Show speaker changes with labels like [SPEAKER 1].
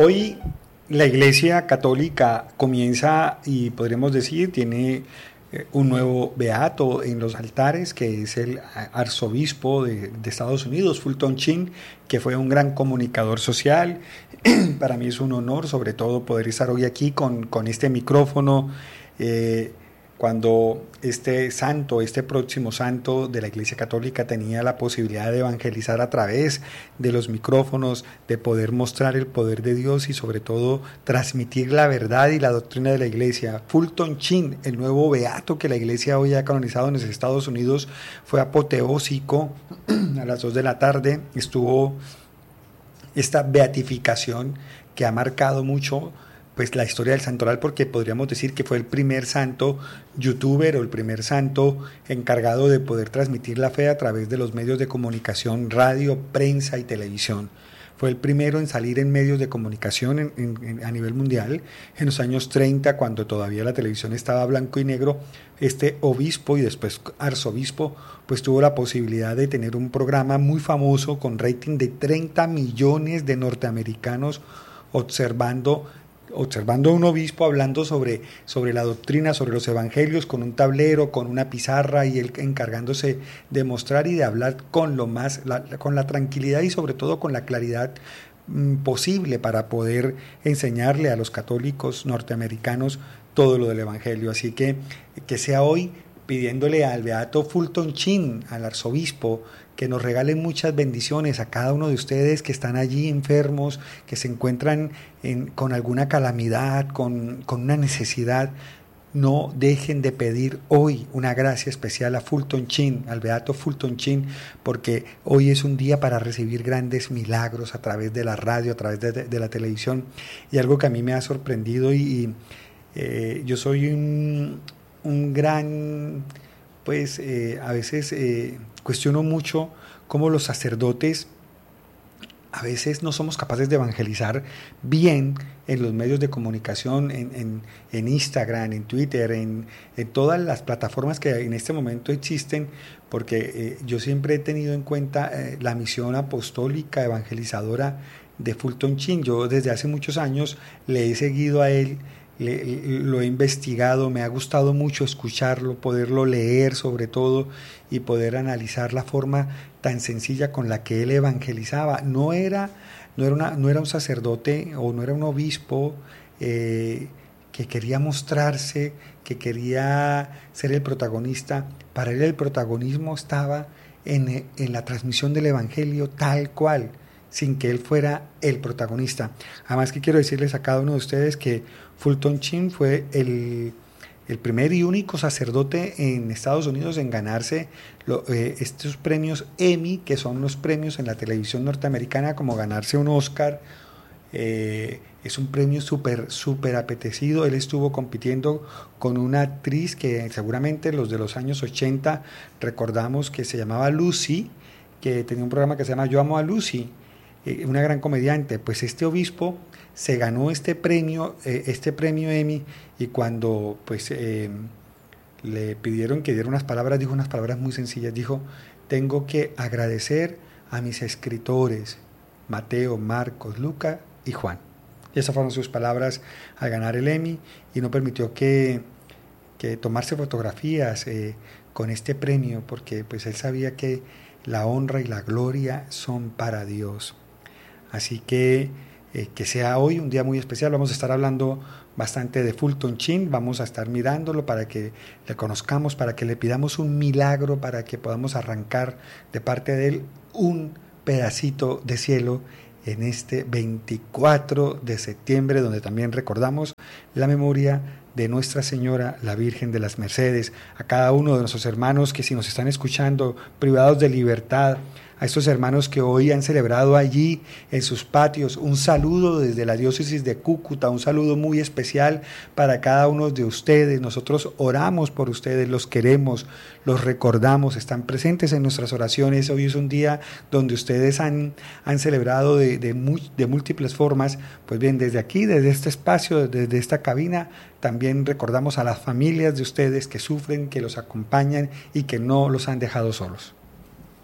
[SPEAKER 1] Hoy la Iglesia Católica comienza y podríamos decir tiene un nuevo beato en los altares, que es el arzobispo de Estados Unidos, Fulton Sheen, que fue un gran comunicador social. Para mí es un honor, sobre todo, poder estar hoy aquí con este micrófono, cuando este próximo santo de la Iglesia Católica tenía la posibilidad de evangelizar a través de los micrófonos, de poder mostrar el poder de Dios y sobre todo transmitir la verdad y la doctrina de la Iglesia. Fulton Sheen, el nuevo beato que la Iglesia hoy ha canonizado en los Estados Unidos, fue apoteósico. A las 2 de la tarde estuvo esta beatificación que ha marcado mucho pues la historia del santoral, porque podríamos decir que fue el primer santo youtuber o el primer santo encargado de poder transmitir la fe a través de los medios de comunicación, radio, prensa y televisión. Fue el primero en salir en medios de comunicación a nivel mundial. En los años 30, cuando todavía la televisión estaba blanco y negro, este obispo y después arzobispo pues tuvo la posibilidad de tener un programa muy famoso con rating de 30 millones de norteamericanos observando a un obispo hablando sobre la doctrina, sobre los evangelios, con un tablero, con una pizarra, y él encargándose de mostrar y de hablar con la tranquilidad y sobre todo con la claridad posible para poder enseñarle a los católicos norteamericanos todo lo del evangelio. Así que sea hoy pidiéndole al beato Fulton Sheen, al arzobispo, que nos regalen muchas bendiciones a cada uno de ustedes que están allí enfermos, que se encuentran con alguna calamidad, con una necesidad. No dejen de pedir hoy una gracia especial a Fulton Sheen, al beato Fulton Sheen, porque hoy es un día para recibir grandes milagros a través de la radio, a través de la televisión. Y algo que a mí me ha sorprendido, yo soy un gran, a veces cuestiono mucho cómo los sacerdotes a veces no somos capaces de evangelizar bien en los medios de comunicación, en Instagram, en Twitter, en todas las plataformas que en este momento existen, porque yo siempre he tenido en cuenta la misión apostólica evangelizadora de Fulton Sheen. Yo desde hace muchos años le he seguido a él, lo he investigado, me ha gustado mucho escucharlo, poderlo leer sobre todo y poder analizar la forma tan sencilla con la que él evangelizaba. No era un sacerdote o no era un obispo que quería mostrarse, que quería ser el protagonista. Para él el protagonismo estaba en la transmisión del evangelio tal cual, sin que él fuera el protagonista. Además que quiero decirles a cada uno de ustedes que Fulton Sheen fue el primer y único sacerdote en Estados Unidos en ganarse estos premios Emmy, que son los premios en la televisión norteamericana, como ganarse un Oscar. Es un premio súper apetecido. Él estuvo compitiendo con una actriz que seguramente los de los años 80 recordamos, que se llamaba Lucy, que tenía un programa que se llama Yo amo a Lucy, una gran comediante. Pues este obispo se ganó este premio Emmy, y cuando le pidieron que diera unas palabras, dijo unas palabras muy sencillas. Dijo: tengo que agradecer a mis escritores Mateo, Marcos, Lucas y Juan. Y esas fueron sus palabras al ganar el Emmy, y no permitió que tomarse fotografías con este premio, porque pues él sabía que la honra y la gloria son para Dios. Así que sea hoy un día muy especial. Vamos a estar hablando bastante de Fulton Sheen, vamos a estar mirándolo para que le conozcamos, para que le pidamos un milagro, para que podamos arrancar de parte de él un pedacito de cielo en este 24 de septiembre, donde también recordamos la memoria de Nuestra Señora, la Virgen de las Mercedes. A cada uno de nuestros hermanos que, si nos están escuchando privados de libertad, a estos hermanos que hoy han celebrado allí en sus patios, un saludo desde la diócesis de Cúcuta, un saludo muy especial para cada uno de ustedes. Nosotros oramos por ustedes, los queremos, los recordamos, están presentes en nuestras oraciones. Hoy es un día donde ustedes han celebrado de múltiples formas. Pues bien, desde aquí, desde este espacio, desde esta cabina, también recordamos a las familias de ustedes que sufren, que los acompañan y que no los han dejado solos.